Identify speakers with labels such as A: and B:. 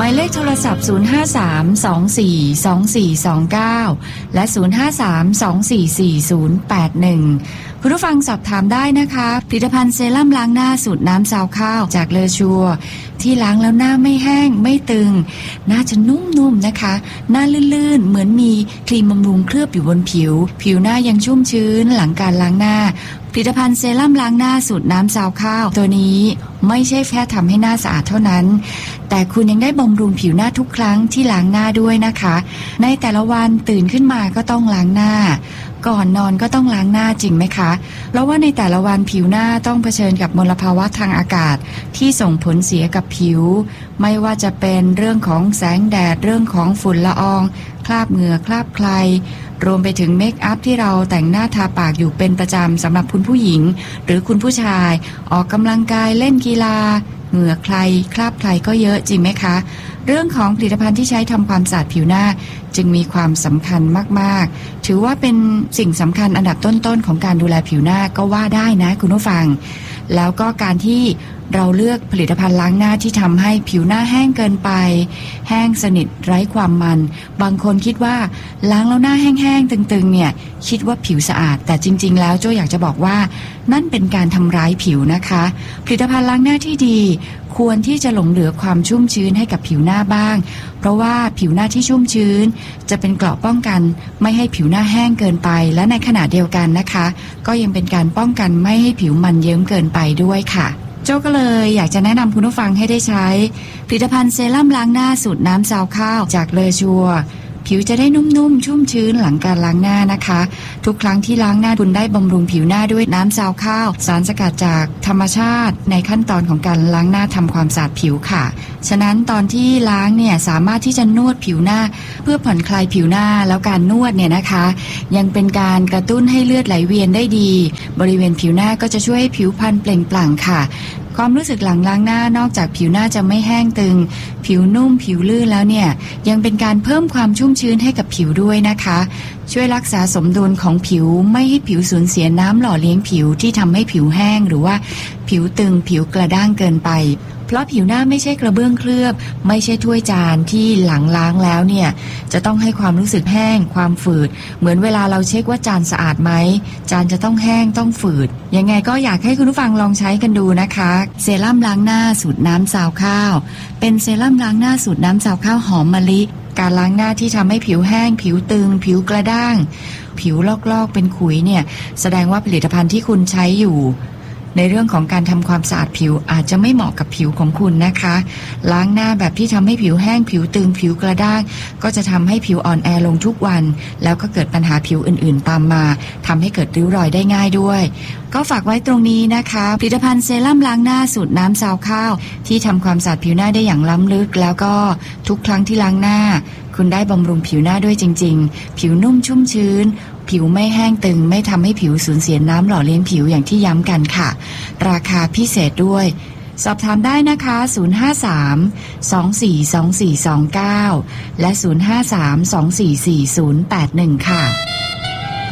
A: ายเลขโทรศัพท์053242429และ053244081คุณผู้ฟังสอบถามได้นะคะผลิตภัณฑ์เซรั่มล้างหน้าสูตรน้ำซาวข้าวจากเลอชัวที่ล้างแล้วหน้าไม่แห้งไม่ตึงหน้าจะนุ่มๆนะคะหน้าลื่นๆเหมือนมีครีมบำรุงเคลือบอยู่บนผิวหน้ายังชุ่มชื้นหลังการล้างหน้าผลิตภัณฑ์เซรั่มล้างหน้าสูตรน้ำซาวข้าวตัวนี้ไม่ใช่แค่ทำให้หน้าสะอาดเท่านั้นแต่คุณยังได้บำรุงผิวหน้าทุกครั้งที่ล้างหน้าด้วยนะคะในแต่ละวันตื่นขึ้นมาก็ต้องล้างหน้าก่อนนอนก็ต้องล้างหน้าจริงไหมคะเพราะว่าในแต่ละวันผิวหน้าต้องเผชิญกับมลภาวะทางอากาศที่ส่งผลเสียกับผิวไม่ว่าจะเป็นเรื่องของแสงแดดเรื่องของฝุ่นละอองคราบเหงื่อคราบใครรวมไปถึงเมคอัพที่เราแต่งหน้าทาปากอยู่เป็นประจำสำหรับคุณผู้หญิงหรือคุณผู้ชายออกกำลังกายเล่นกีฬาเหงื่อใครคราบใครก็เยอะจริงไหมคะเรื่องของผลิตภัณฑ์ที่ใช้ทำความสะอาดผิวหน้าจึงมีความสำคัญมากๆถือว่าเป็นสิ่งสำคัญอันดับต้นๆของการดูแลผิวหน้าก็ว่าได้นะคุณผู้ฟังแล้วก็การที่เราเลือกผลิตภัณฑ์ล้างหน้าที่ทำให้ผิวหน้าแห้งเกินไปแห้งสนิทไร้ความมันบางคนคิดว่าล้างแล้วหน้าแห้งๆตึงๆเนี่ยคิดว่าผิวสะอาดแต่จริงๆแล้วโจ้อยากจะบอกว่านั่นเป็นการทำร้ายผิวนะคะผลิตภัณฑ์ล้างหน้าที่ดีควรที่จะหลงเหลือความชุ่มชื้นให้กับผิวหน้าบ้างเพราะว่าผิวหน้าที่ชุ่มชื้นจะเป็นเกราะป้องกันไม่ให้ผิวหน้าแห้งเกินไปและในขณะเดียวกันนะคะก็ยังเป็นการป้องกันไม่ให้ผิวมันเยิ้มเกินไปด้วยค่ะโจ้ก็เลยอยากจะแนะนำคุณผู้ฟังให้ได้ใช้ผลิตภัณฑ์เซรั่มล้างหน้าสูตรน้ำซาวข้าวจากเลอชัวผิวจะได้นุ่มๆชุ่มชื้นหลังการล้างหน้านะคะทุกครั้งที่ล้างหน้าคุณได้บำรุงผิวหน้าด้วยน้ำซาวข้าวสารสกัดจากธรรมชาติในขั้นตอนของการล้างหน้าทำความสะอาดผิวค่ะฉะนั้นตอนที่ล้างเนี่ยสามารถที่จะนวดผิวหน้าเพื่อผ่อนคลายผิวหน้าแล้วการนวดเนี่ยนะคะยังเป็นการกระตุ้นให้เลือดไหลเวียนได้ดีบริเวณผิวหน้าก็จะช่วยให้ผิวพรรณเปล่งปลั่งค่ะความรู้สึกหลังล้างหน้านอกจากผิวหน้าจะไม่แห้งตึงผิวนุ่มผิวลื่นแล้วเนี่ยยังเป็นการเพิ่มความชุ่มชื้นให้กับผิวด้วยนะคะช่วยรักษาสมดุลของผิวไม่ให้ผิวสูญเสียน้ำหล่อเลี้ยงผิวที่ทำให้ผิวแห้งหรือว่าผิวตึงผิวกระด้างเกินไปเพราะผิวหน้าไม่ใช่กระเบื้องเคลือบไม่ใช่ถ้วยจานที่หลังล้างแล้วเนี่ยจะต้องให้ความรู้สึกแห้งความฝืดเหมือนเวลาเราเช็คว่าจานสะอาดไหมจานจะต้องแห้งต้องฝืดยังไงก็อยากให้คุณผู้ฟังลองใช้กันดูนะคะเซรั่มล้างหน้าสูตรน้ำซาวข้าวเป็นเซรั่มล้างหน้าสูตรน้ำซาวข้าวหอมมะลิการล้างหน้าที่ทำให้ผิวแห้งผิวตึงผิวกระด้างผิวลอกๆเป็นขุยเนี่ยแสดงว่าผลิตภัณฑ์ที่คุณใช้อยู่ในเรื่องของการทำความสะอาดผิวอาจจะไม่เหมาะกับผิวของคุณนะคะล้างหน้าแบบที่ทำให้ผิวแห้งผิวตึงผิวกระด้างก็จะทำให้ผิวอ่อนแอลงทุกวันแล้วก็เกิดปัญหาผิวอื่นๆตามมาทำให้เกิดริ้วรอยได้ง่ายด้วยก็ฝากไว้ตรงนี้นะคะผลิตภัณฑ์เซรั่มล้างหน้าสูตรน้ำซาวข้าวที่ทำความสะอาดผิวหน้าได้อย่างล้ำลึกแล้วก็ทุกครั้งที่ล้างหน้าคุณได้บำรุงผิวหน้าด้วยจริงๆผิวนุ่มชุ่มชื้นผิวไม่แห้งตึงไม่ทำให้ผิวสูญเสียน้ำหล่อเลี้ยงผิวอย่างที่ย้ำกันค่ะราคาพิเศษด้วยสอบถามได้นะคะ053-242429และ053-244-081ค่ะ